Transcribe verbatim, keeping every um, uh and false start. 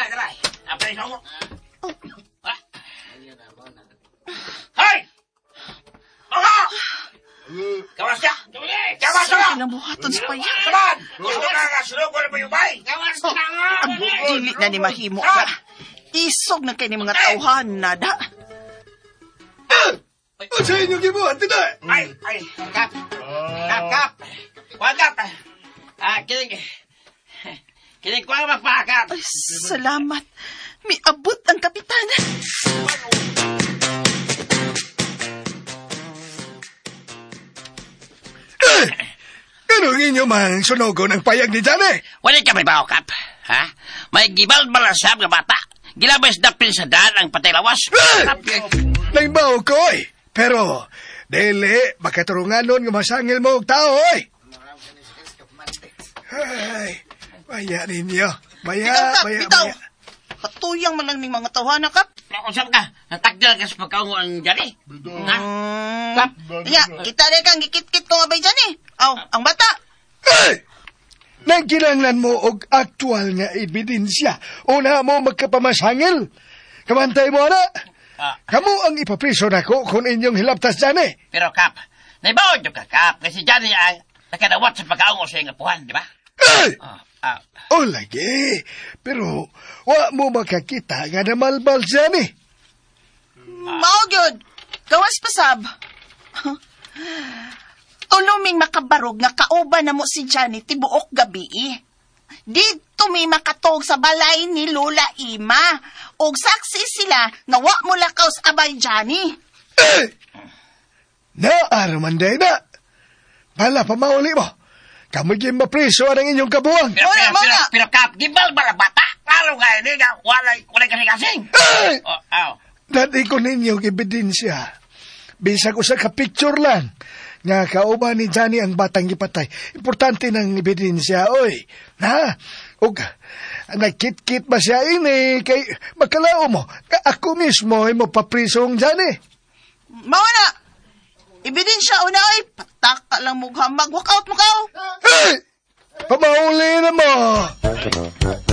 Daray, daray. Apa yung mo? Ah. Hoy! Mga! Kawas ka! Kawas ka! Kinabuhaton sa payan. Saman! Gusto ka nga, sunod ko na mo yung bay! Kawas ka nga! Ang dili na ni mahimo ka. Isog na kay ni mga tauhan, nada. O sa inyong gibuhat, tidak? Ay, ay, kap. Kap, kap. Kuha, kap. Ah, kinig. Kinig ko ang magpakap. Ay, salamat. May abot ang kapitana. Eh! Anong inyo mang sunogon ang payag ni Johnny? Wala ka may bao, kap. Ha? May gibal balasab nga bata. Gilabas na pinsadan ang patay lawas. Eh! Nangbaw ko, eh. Pero, dili, makaturunganon nga masangil mo og tao, eh. Ay, maya ninyo. Maya, Bitaw, kap, maya, bitaw. maya. Katuyang man lang ng mga tauhan, kap. Usap ka. Natagdal ka sa pagkaungo ang jari. Ha? Hmm. Kap. Ya, kita rin kang gikit-kit ko nga ba dyan eh. Aw, ang bata. Ay! Nagkinanglan mo og aktual nga ebidensya. Una mo magkapamasangil. Kamantay mo, ana. Ah, Kamu ang ipapriso nako kung inyong hilaptas dyan, eh. pero, kap, naibaon yung ka, kap. Kasi dyan ay nakadawat sa pagkaungo sa iyong apuhan, di ba? Ay! Ah, ah. O lagi. Pero, wa mo makakita nga na malbal dyan, eh. Mao gyud. Gawas pasab. Tuluming makabarog nga kauban na mo si Johnny tibuok gabi. Dito may makatog sa balay ni Lola Ima. Og saksi sila nga wa mo lakaw sa abay Johnny. Eh! Naaraman day na. Bala pa mauli mo. Kamu yung mapriso ang inyong kabuang. Pero, Muna, pero, pero, muna. pero, kap, gibal ba na bata? Klaro nga, hindi nga, walay, walay kasing-kasing. Ay! Oh, oh. Dati ko ninyong ebidensya. Bisa ko sa kapicture lang. Nga kauban ni Johnny ang batang ipatay. Importante ng ebidensya, oy. Ha? Og, nagkit-kit ba siya ini? Kay, makalao mo. Ka- Ako mismo ay mo paprisong Johnny. Mao na. Ebidensya una ay patak ka lang mo hamag. Walk out mo ka. Hey! Pamauli na mo!